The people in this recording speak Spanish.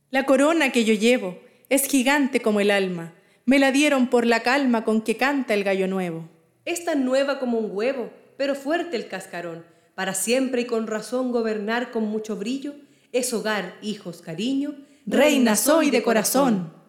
La corona que yo llevo es gigante como el alma. Me la dieron por la calma con que canta el gallo nuevo. Es tan nueva como un huevo, pero fuerte el cascarón. Para siempre y con razón gobernar con mucho brillo, es hogar, hijos, cariño. Reina soy de corazón.